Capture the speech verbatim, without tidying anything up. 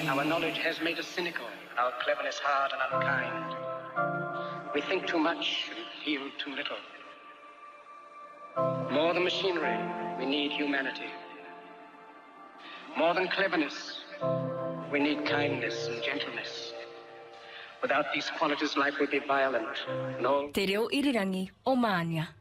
Our knowledge has made us cynical, our cleverness hard and unkind. We think too much and feel too little. More than machinery, we need humanity. More than cleverness, we need kindness and gentleness. Without these qualities, life will be violent. No. Te reo irirangi o Mānia.